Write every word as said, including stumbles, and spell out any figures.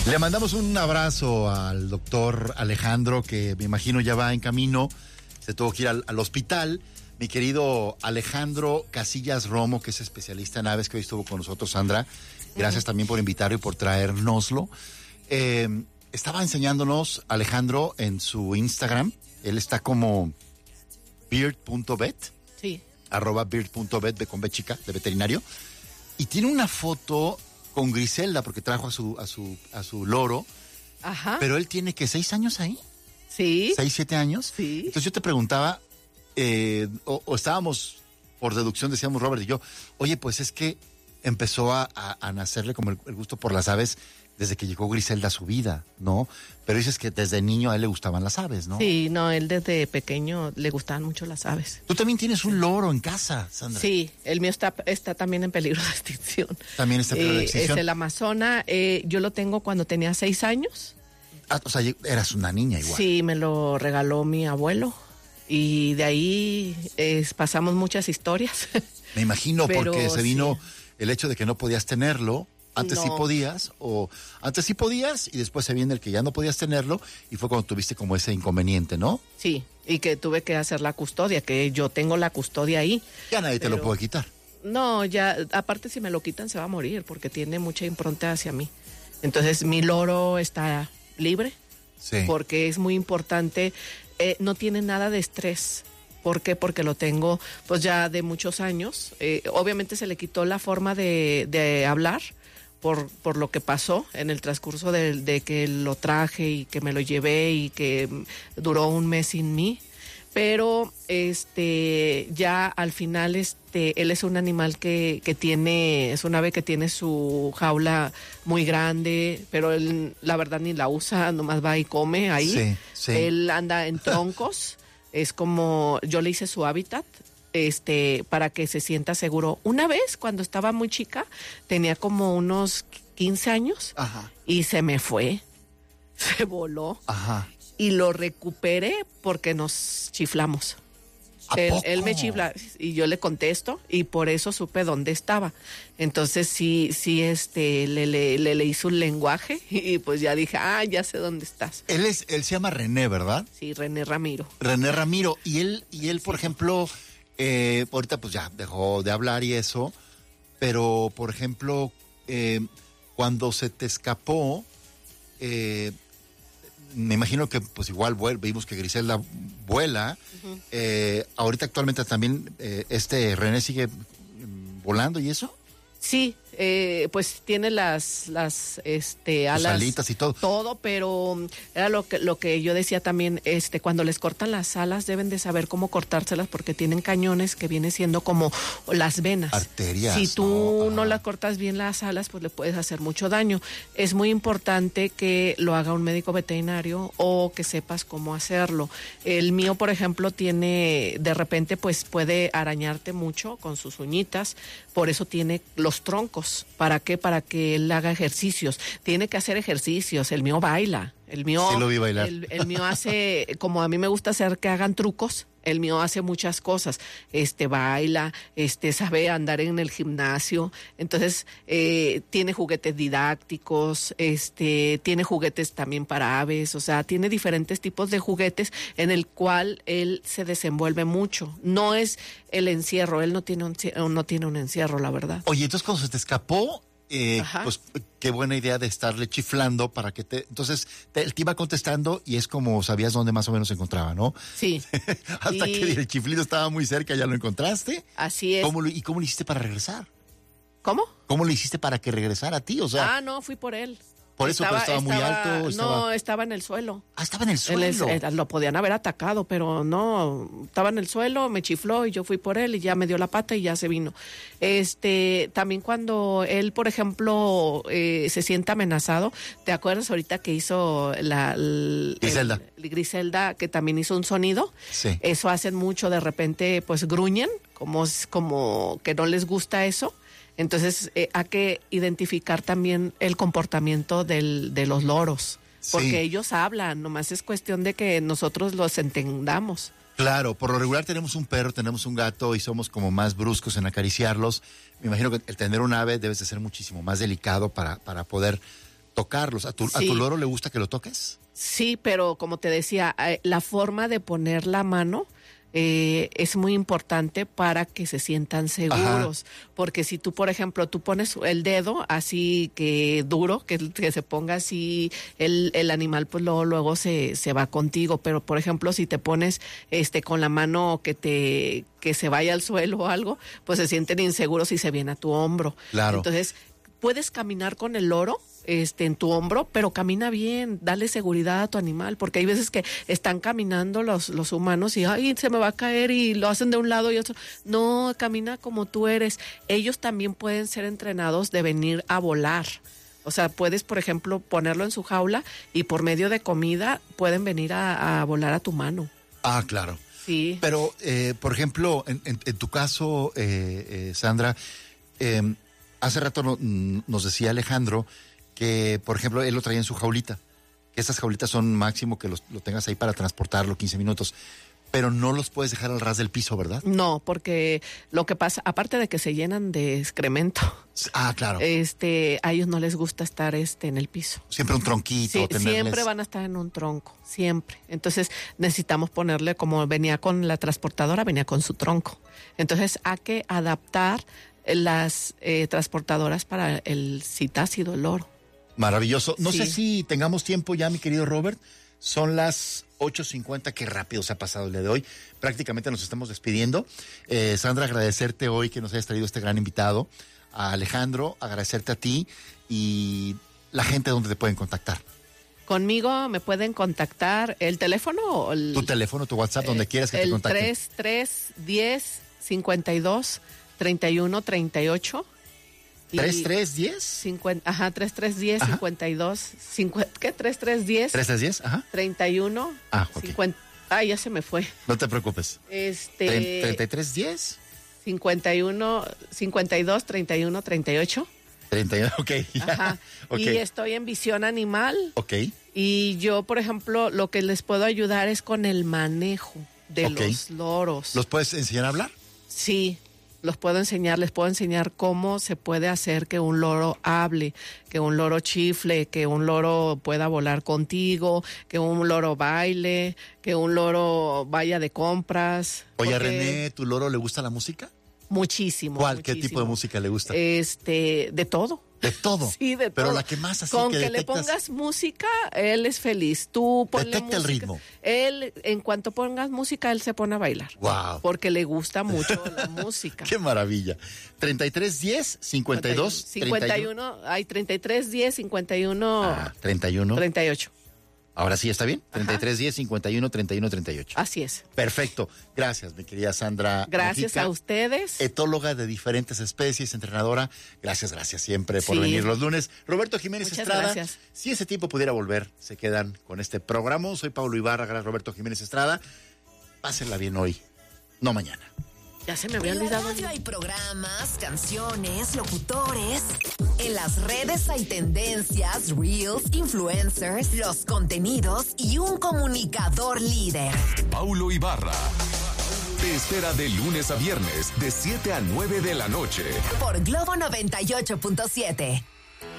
Le mandamos un abrazo al doctor Alejandro, que me imagino ya va en camino, se tuvo que ir al, al hospital. Mi querido Alejandro Casillas Romo, que es especialista en aves, que hoy estuvo con nosotros, Sandra. Gracias uh-huh. también por invitarlo y por traérnoslo. Eh, estaba enseñándonos, Alejandro, en su Instagram. Él está como beard punto vet. Sí. Arroba beard punto vet, de con B chica, de veterinario. Y tiene una foto con Griselda, porque trajo a su, a su, a su loro. Ajá. Pero él tiene, ¿qué? ¿Seis años ahí? Sí. ¿Seis, siete años? Sí. Entonces yo te preguntaba, eh, o, o estábamos, por deducción decíamos Robert y yo, oye, pues es que empezó a, a, a nacerle como el, el gusto por las aves desde que llegó Griselda a su vida, ¿no? Pero dices que desde niño a él le gustaban las aves, ¿no? Sí, no, él desde pequeño le gustaban mucho las aves. Tú también tienes un loro en casa, Sandra. Sí, el mío está, está también en peligro de extinción. También está en peligro de extinción. Eh, es el Amazona. Eh, yo lo tengo cuando tenía seis años. Ah, o sea, eras una niña igual. Sí, me lo regaló mi abuelo. Y de ahí eh, pasamos muchas historias. Me imagino, Pero, porque se vino sí. el hecho de que no podías tenerlo. Antes no. sí podías, o antes sí podías, y después se viene el que ya no podías tenerlo, y fue cuando tuviste como ese inconveniente, ¿no? Sí, y que tuve que hacer la custodia, que yo tengo la custodia ahí. Ya nadie pero... te lo puede quitar. No, ya, aparte si me lo quitan se va a morir, porque tiene mucha impronta hacia mí. Entonces mi loro está libre, sí. porque es muy importante, eh, no tiene nada de estrés. ¿Por qué? Porque lo tengo pues ya de muchos años. Eh, obviamente se le quitó la forma de, de hablar, Por, por lo que pasó en el transcurso de, de que lo traje y que me lo llevé y que duró un mes sin mí, pero este ya al final este él es un animal que, que tiene, es un ave que tiene su jaula muy grande, pero él la verdad ni la usa, nomás va y come ahí. Sí, sí. Él anda en troncos, es como, yo le hice su hábitat, este, para que se sienta seguro. Una vez, cuando estaba muy chica, tenía como unos quince años. Ajá. Y se me fue, se voló. Ajá. Y lo recuperé porque nos chiflamos. ¿A Él, poco? él me chifla y yo le contesto y por eso supe dónde estaba. Entonces sí, sí, este, le, le, le, le hice un lenguaje y pues ya dije, ah, ya sé dónde estás. Él es, él se llama René, ¿verdad? Sí, René Ramiro. René Ramiro. Y él, y él, por ejemplo, eh, ahorita pues ya dejó de hablar y eso, pero por ejemplo, eh, cuando se te escapó, eh, me imagino que pues igual vuel- vimos que Griselda vuela. Uh-huh. eh, ahorita actualmente también eh, este René sigue mm, volando y eso. Sí, eh, pues tiene las las este alas, las alitas y todo. Todo, pero era lo que lo que yo decía también, este cuando les cortan las alas deben de saber cómo cortárselas porque tienen cañones que viene siendo como las venas. Arterias. Si tú no, no las cortas bien las alas, pues le puedes hacer mucho daño. Es muy importante que lo haga un médico veterinario o que sepas cómo hacerlo. El mío, por ejemplo, tiene de repente pues puede arañarte mucho con sus uñitas, por eso tiene los troncos. ¿Para qué? Para que él haga ejercicios. Tiene que hacer ejercicios. El mío baila. El mío, sí lo vi bailar. El, el mío hace, como a mí me gusta hacer que hagan trucos, el mío hace muchas cosas. Este baila, este sabe andar en el gimnasio. Entonces, eh, tiene juguetes didácticos, este, tiene juguetes también para aves. O sea, tiene diferentes tipos de juguetes en el cual él se desenvuelve mucho. No es el encierro, él no tiene un, no tiene un encierro, la verdad. Oye, entonces cuando se te escapó, eh, Ajá. pues qué buena idea de estarle chiflando para que te... Entonces, te, él te iba contestando y es como sabías dónde más o menos se encontraba, ¿no? Sí. Hasta y... que el chiflido estaba muy cerca, ya lo encontraste. Así es. ¿Cómo lo, ¿Y cómo le hiciste para regresar? ¿Cómo? ¿Cómo le hiciste para que regresara a ti? O sea, ah, no, fui por él. Por eso, estaba, pero estaba muy estaba, alto. Estaba... No, estaba en el suelo. Ah, estaba en el suelo. Él es, eh, lo podían haber atacado, pero no, estaba en el suelo, me chifló y yo fui por él y ya me dio la pata y ya se vino. Este, también cuando él, por ejemplo, eh, se siente amenazado, ¿te acuerdas ahorita que hizo la, la Griselda? El, el Griselda, que también hizo un sonido? Sí. Eso hacen mucho, de repente, pues gruñen, como, como que no les gusta eso. Entonces, eh, hay que identificar también el comportamiento del, de los loros, porque sí. ellos hablan, nomás es cuestión de que nosotros los entendamos. Claro, por lo regular tenemos un perro, tenemos un gato y somos como más bruscos en acariciarlos. Me imagino que el tener un ave debe de ser muchísimo más delicado para, para poder tocarlos. ¿A tu, Sí. ¿A tu loro le gusta que lo toques? Sí, pero como te decía, eh, la forma de poner la mano eh, es muy importante para que se sientan seguros. Ajá. Porque si tú, por ejemplo, tú pones el dedo así que duro, que, que se ponga así, el, el animal pues luego, luego se, se va contigo. Pero, por ejemplo, si te pones este con la mano que te que se vaya al suelo o algo, pues se sienten inseguros y se viene a tu hombro. Claro. Entonces, puedes caminar con el loro este en tu hombro, pero camina bien, dale seguridad a tu animal, porque hay veces que están caminando los, los humanos y ay, se me va a caer y lo hacen de un lado y otro. No, camina como tú eres. Ellos también pueden ser entrenados de venir a volar. O sea, puedes, por ejemplo, ponerlo en su jaula y por medio de comida pueden venir a, a volar a tu mano. Ah, claro. Sí. Pero, eh, por ejemplo, en, en, en tu caso, eh, eh, Sandra, eh, hace rato no, nos decía Alejandro que, por ejemplo, él lo traía en su jaulita, que esas jaulitas son máximo que los, lo tengas ahí para transportarlo quince minutos, pero no los puedes dejar al ras del piso, ¿verdad? No, porque lo que pasa, aparte de que se llenan de excremento, ah, claro, este, a ellos no les gusta estar este en el piso. Siempre un tronquito. Sí, tenerles... siempre van a estar en un tronco, siempre. Entonces necesitamos ponerle, como venía con la transportadora, venía con su tronco. Entonces hay que adaptar las eh, transportadoras para el citácido, el loro. Maravilloso. No sí. sé si tengamos tiempo ya, mi querido Robert. Son las ocho cincuenta, qué rápido se ha pasado el día de hoy. Prácticamente nos estamos despidiendo. Eh, Sandra, agradecerte hoy que nos hayas traído este gran invitado. A Alejandro, agradecerte a ti y la gente donde te pueden contactar. Conmigo me pueden contactar el teléfono o el... Tu teléfono, tu WhatsApp, donde eh, quieras que te contacten. El tres tres diez cincuenta y dos treinta y uno treinta y ocho. ¿tres tres diez? cincuenta, ajá, tres tres diez cincuenta y dos, cincuenta, ¿qué? tres tres diez tres tres diez, ajá. treinta y uno, ah, okay. cincuenta, ah, ya se me fue. No te preocupes. Este... treinta y tres diez cincuenta y uno, cincuenta y dos, treinta y uno, treinta y ocho. treinta y uno, ok. Ya. Ajá. Okay. Y estoy en Visión Animal. Ok. Y yo, por ejemplo, lo que les puedo ayudar es con el manejo de okay. los loros. ¿Los puedes enseñar a hablar? Sí. Los puedo enseñar, les puedo enseñar cómo se puede hacer que un loro hable, que un loro chifle, que un loro pueda volar contigo, que un loro baile, que un loro vaya de compras. Oye, René, ¿tu loro le gusta la música? Muchísimo. ¿Cuál? Muchísimo. ¿Qué tipo de música le gusta? Este, de todo. De todo. Sí, de Pero todo. la que más así Con que que detectas... le pongas música, él es feliz. Tú ponle Detecta música. el ritmo. Él, en cuanto pongas música, él se pone a bailar. Wow. Porque le gusta mucho la música. Qué maravilla. treinta y tres diez, cincuenta y dos, cincuenta y uno, hay treinta y tres diez, cincuenta y uno, ah, treinta y uno. treinta y ocho. Ahora sí, ¿está bien? treinta y tres diez, cincuenta y uno, treinta y uno, treinta y ocho. Así es. Perfecto. Gracias, mi querida Sandra. Gracias Mojica, a ustedes. Etóloga de diferentes especies, entrenadora. Gracias, gracias siempre por Sí. venir los lunes. Roberto Jiménez Muchas Estrada. gracias. Si ese tiempo pudiera volver, se quedan con este programa. Soy Pablo Ibarra, gracias Roberto Jiménez Estrada. Pásenla bien hoy, no mañana. Ya se me había olvidado. En la radio hay programas, canciones, locutores. En las redes hay tendencias, reels, influencers, los contenidos y un comunicador líder. Paulo Ibarra te espera de lunes a viernes de siete a nueve de la noche. Por Globo noventa y ocho punto siete.